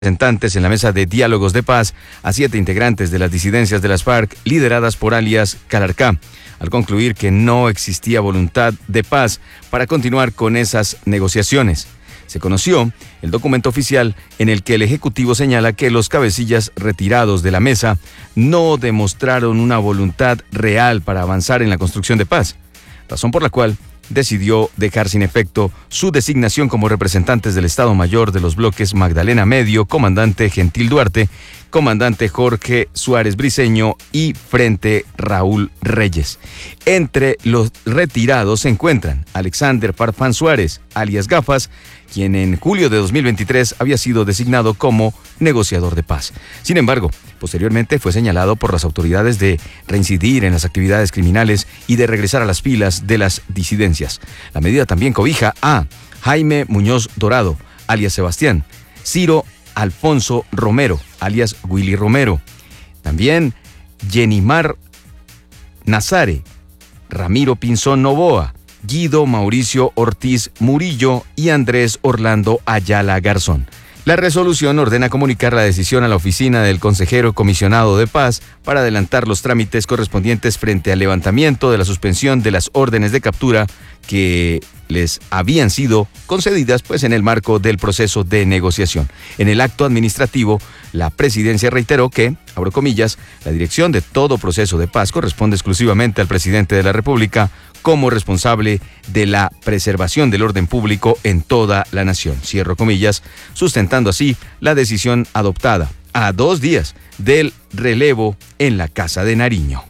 representantes en la mesa de diálogos de paz a 7 integrantes de las disidencias de las FARC lideradas por alias Calarcá, al concluir que no existía voluntad de paz para continuar con esas negociaciones. Se conoció el documento oficial en el que el Ejecutivo señala que los cabecillas retirados de la mesa no demostraron una voluntad real para avanzar en la construcción de paz, razón por la cual decidió dejar sin efecto su designación como representantes del Estado Mayor de los bloques Magdalena Medio, comandante Gentil Duarte, comandante Jorge Suárez Briceño y Frente Raúl Reyes. Entre los retirados se encuentran Alexander Farfán Suárez, alias Gafas, quien en julio de 2023 había sido designado como negociador de paz. Sin embargo, posteriormente fue señalado por las autoridades de reincidir en las actividades criminales y de regresar a las filas de las disidencias. La medida también cobija a Jaime Muñoz Dorado, alias Sebastián, Ciro Alfonso Romero, alias Willy Romero, también Yenimar Nazare, Ramiro Pinzón Novoa, Guido Mauricio Ortiz Murillo y Andrés Orlando Ayala Garzón. La resolución ordena comunicar la decisión a la oficina del consejero comisionado de paz para adelantar los trámites correspondientes frente al levantamiento de la suspensión de las órdenes de captura que les habían sido concedidas en el marco del proceso de negociación. En el acto administrativo, la presidencia reiteró que, abro comillas, la dirección de todo proceso de paz corresponde exclusivamente al presidente de la República como responsable de la preservación del orden público en toda la nación. Cierro comillas, sustentando así la decisión adoptada a 2 días del relevo en la Casa de Nariño.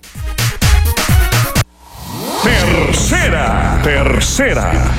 Tercera.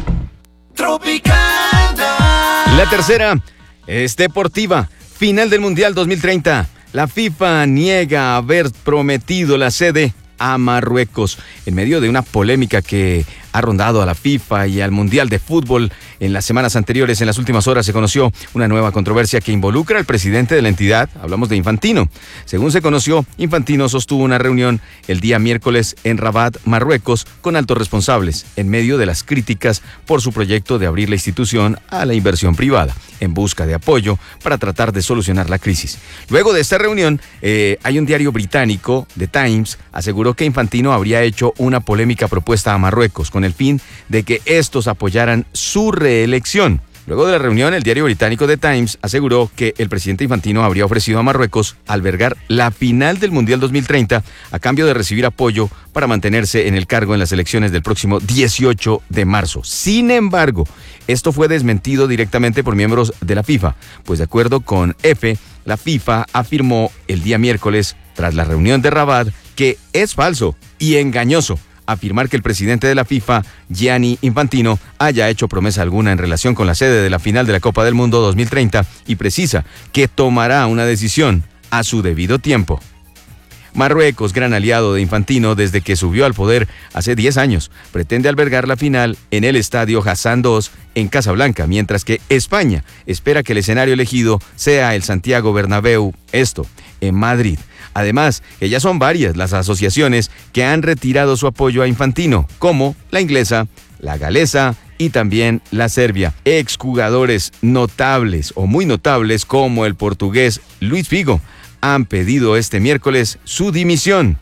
Tropicana. La tercera es deportiva. Final del Mundial 2030. La FIFA niega haber prometido la sede a Marruecos. En medio de una polémica que ha rondado a la FIFA y al Mundial de Fútbol en las semanas anteriores, en las últimas horas se conoció una nueva controversia que involucra al presidente de la entidad, hablamos de Infantino. Según se conoció, Infantino sostuvo una reunión el día miércoles en Rabat, Marruecos, con altos responsables, en medio de las críticas por su proyecto de abrir la institución a la inversión privada, en busca de apoyo para tratar de solucionar la crisis. Luego de esta reunión, hay un diario británico, The Times, aseguró que Infantino habría hecho una polémica propuesta a Marruecos con el fin de que estos apoyaran su reelección. Luego de la reunión, el diario británico The Times aseguró que el presidente Infantino habría ofrecido a Marruecos albergar la final del Mundial 2030 a cambio de recibir apoyo para mantenerse en el cargo en las elecciones del próximo 18 de marzo. Sin embargo, esto fue desmentido directamente por miembros de la FIFA, pues de acuerdo con EFE, la FIFA afirmó el día miércoles, tras la reunión de Rabat, que es falso y engañoso afirmar que el presidente de la FIFA, Gianni Infantino, haya hecho promesa alguna en relación con la sede de la final de la Copa del Mundo 2030 y precisa que tomará una decisión a su debido tiempo. Marruecos, gran aliado de Infantino desde que subió al poder hace 10 años, pretende albergar la final en el estadio Hassan II en Casablanca, mientras que España espera que el escenario elegido sea el Santiago Bernabéu, esto en Madrid. Además, que ya son varias las asociaciones que han retirado su apoyo a Infantino, como la inglesa, la galesa y también la serbia. Exjugadores notables o muy notables como el portugués Luis Figo han pedido este miércoles su dimisión.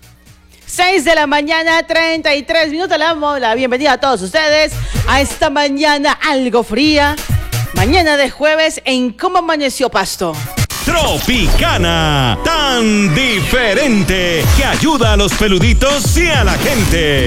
6 de la mañana, 33 minutos. Le damos la bienvenida a todos ustedes a esta mañana algo fría. Mañana de jueves en ¿Cómo amaneció Pasto? Tropicana, tan diferente que ayuda a los peluditos y a la gente.